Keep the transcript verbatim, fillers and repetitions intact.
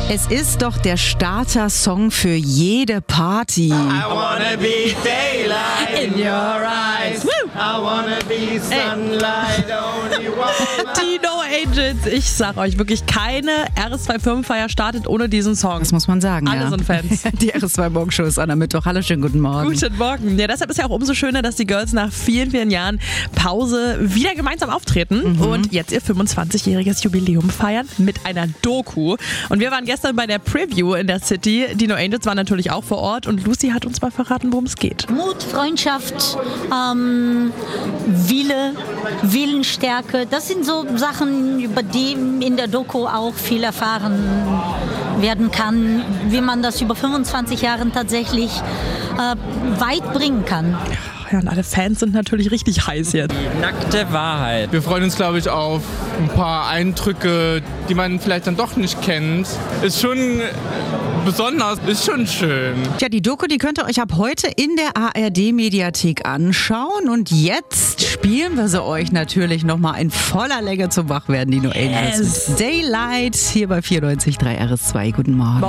Es ist doch der Starter-Song für jede Party. I wanna be daylight In your eyes. I wanna be sunlight, only one. Die No Angels. Ich sag euch wirklich, keine R S zwei Firmenfeier startet ohne diesen Song. Das muss man sagen. Alle ja. sind Fans. Die R S zwei Morgenshow ist an am Mittwoch. Hallo, schönen guten Morgen. Guten Morgen. Ja, deshalb ist ja auch umso schöner, dass die Girls nach vielen, vielen Jahren Pause wieder gemeinsam auftreten Mhm. und jetzt ihr fünfundzwanzigjähriges Jubiläum feiern mit einer Doku. Und wir waren gestern bei der Preview in der City. Die No Angels waren natürlich auch vor Ort und Lucy hat uns mal verraten, worum es geht. Mut, Freundschaft, ähm, Wille, Willensstärke, das sind so Sachen, über die in der Doku auch viel erfahren werden kann, wie man das über fünfundzwanzig Jahre tatsächlich äh, weit bringen kann. Ja, und alle Fans sind natürlich richtig heiß jetzt. Nackte Wahrheit. Wir freuen uns, glaube ich, auf ein paar Eindrücke, die man vielleicht dann doch nicht kennt. Ist schon besonders, ist schon schön. Ja, die Doku, die könnt ihr euch ab heute in der A R D-Mediathek anschauen. Und jetzt spielen wir sie euch natürlich nochmal in voller Länge zum Wachwerden, die No Angels. Yes. Mit Daylight hier bei vierundneunzig Komma drei R S zwei. Guten Morgen.